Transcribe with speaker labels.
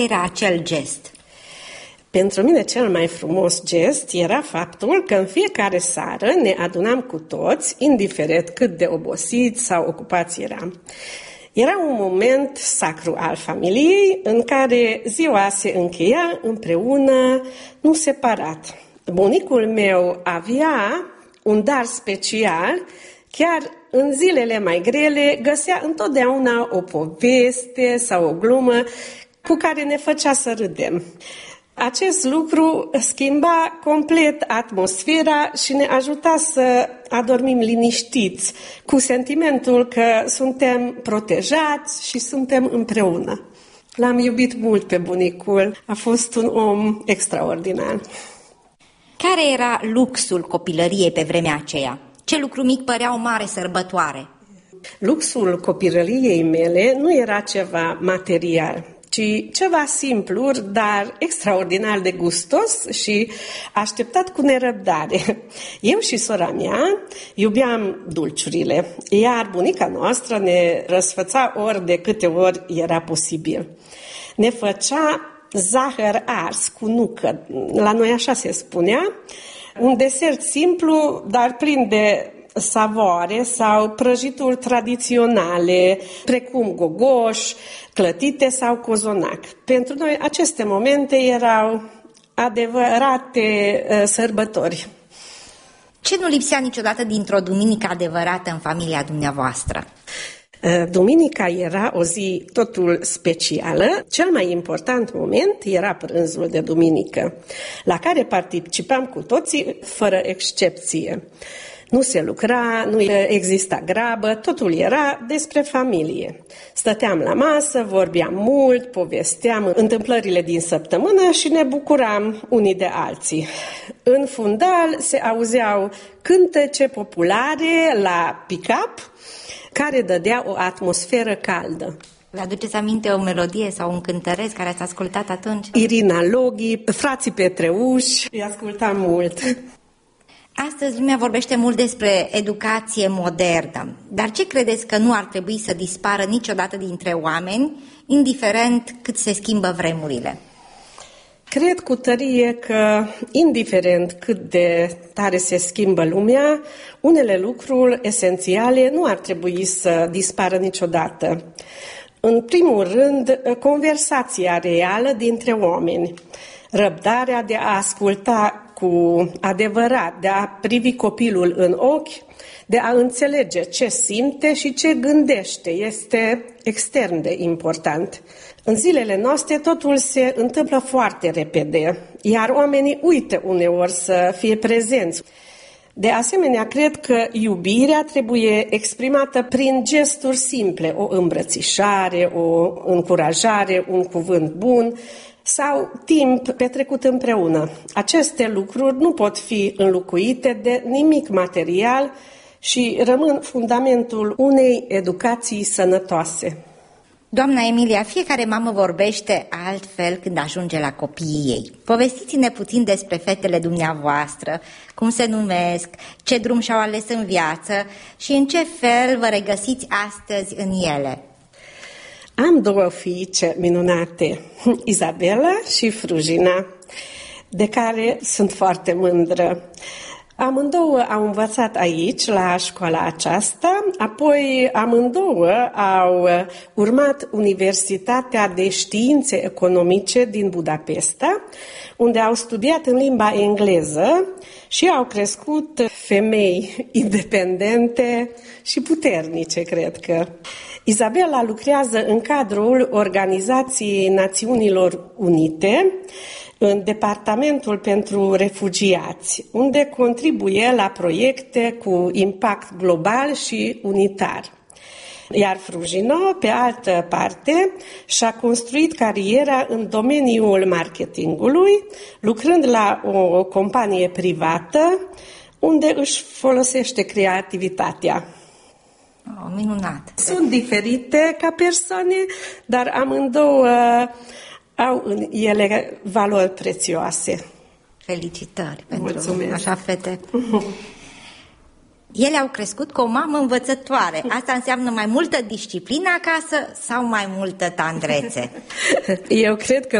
Speaker 1: Era acel gest?
Speaker 2: Pentru mine cel mai frumos gest era faptul că în fiecare seară ne adunam cu toți, indiferent cât de obosiți sau ocupați eram. Era un moment sacru al familiei în care ziua se încheia împreună, nu separat. Bunicul meu avea un dar special, chiar în zilele mai grele găsea întotdeauna o poveste sau o glumă cu care ne făcea să râdem. Acest lucru schimba complet atmosfera și ne ajuta să adormim liniștiți, cu sentimentul că suntem protejați și suntem împreună. L-am iubit mult pe bunicul, a fost un om extraordinar.
Speaker 1: Care era luxul copilăriei pe vremea aceea? Ce lucru mic părea o mare sărbătoare?
Speaker 2: Luxul copilăriei mele nu era ceva material, ci ceva simplu, dar extraordinar de gustos și așteptat cu nerăbdare. Eu și sora mea iubeam dulciurile, iar bunica noastră ne răsfăța ori de câte ori era posibil. Ne făcea zahăr ars cu nucă, la noi așa se spunea, un desert simplu, dar plin de savoare sau prăjituri tradiționale, precum gogoși, clătite sau cozonac. Pentru noi aceste momente erau adevărate sărbători.
Speaker 1: Ce nu lipsea niciodată dintr-o duminică adevărată în familia dumneavoastră?
Speaker 2: Duminica era o zi totul specială. Cel mai important moment era prânzul de duminică, la care participam cu toții, fără excepție. Nu se lucra, nu exista grabă, totul era despre familie. Stăteam la masă, vorbeam mult, povesteam întâmplările din săptămână și ne bucuram unii de alții. În fundal se auzeau cântece populare la pick-up, care dădea o atmosferă caldă.
Speaker 1: Vă aduceți aminte o melodie sau un cântăreț care ați ascultat atunci?
Speaker 2: Irina Loghi, frații Petreuși, îi ascultam mult.
Speaker 1: Astăzi lumea vorbește mult despre educație modernă, dar ce credeți că nu ar trebui să dispară niciodată dintre oameni, indiferent cât se schimbă vremurile?
Speaker 2: Cred cu tărie că, indiferent cât de tare se schimbă lumea, unele lucruri esențiale nu ar trebui să dispară niciodată. În primul rând, conversația reală dintre oameni, răbdarea de a asculta cu adevărat, de a privi copilul în ochi, de a înțelege ce simte și ce gândește, este extrem de important. În zilele noastre totul se întâmplă foarte repede, iar oamenii uită uneori să fie prezenți. De asemenea, cred că iubirea trebuie exprimată prin gesturi simple, o îmbrățișare, o încurajare, un cuvânt bun sau timp petrecut împreună. Aceste lucruri nu pot fi înlocuite de nimic material și rămân fundamentul unei educații sănătoase.
Speaker 1: Doamna Emilia, fiecare mamă vorbește altfel când ajunge la copiii ei. Povestiți-ne puțin despre fetele dumneavoastră, cum se numesc, ce drum și-au ales în viață și în ce fel vă regăsiți astăzi în ele.
Speaker 2: Am două fiice minunate, Izabela și Frujina, de care sunt foarte mândră. Amândouă au învățat aici, la școala aceasta, apoi amândouă au urmat Universitatea de Științe Economice din Budapesta, unde au studiat în limba engleză și au crescut femei independente și puternice, cred că. Izabela lucrează în cadrul Organizației Națiunilor Unite, în Departamentul pentru Refugiați, unde contribuie la proiecte cu impact global și unitar. Iar Frujino, pe altă parte, și-a construit cariera în domeniul marketingului, lucrând la o companie privată, unde își folosește creativitatea.
Speaker 1: Minunat!
Speaker 2: Sunt diferite ca persoane, dar amândouă au în ele valori prețioase.
Speaker 1: Felicitări
Speaker 2: Mulțumesc.
Speaker 1: pentru așa fete. Ele au crescut cu o mamă învățătoare. Asta înseamnă mai multă disciplină acasă sau mai multă tandrețe?
Speaker 2: Eu cred că